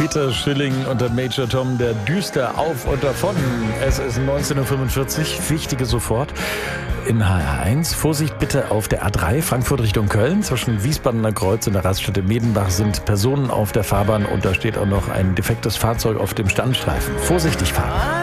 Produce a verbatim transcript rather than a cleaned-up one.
Peter Schilling und der Major Tom, der düster auf und davon. Es ist neunzehn Uhr fünfundvierzig, wichtige sofort in H R eins. Vorsicht bitte auf der A drei, Frankfurt Richtung Köln. Zwischen Wiesbadener Kreuz und der Raststätte Medenbach sind Personen auf der Fahrbahn und da steht auch noch ein defektes Fahrzeug auf dem Standstreifen. Vorsichtig fahren.